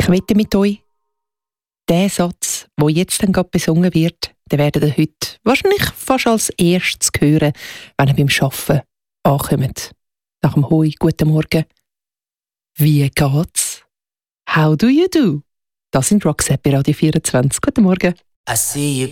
wette mit euch, der Satz, der jetzt dann gerade besungen wird, den werdet ihr heute wahrscheinlich fast als erstes hören, wenn ihr beim Arbeiten ankommt. Nach dem Hoi, guten Morgen. Wie geht's? How do you do? Das sind Roxette bei Radio 24. Guten Morgen. I see you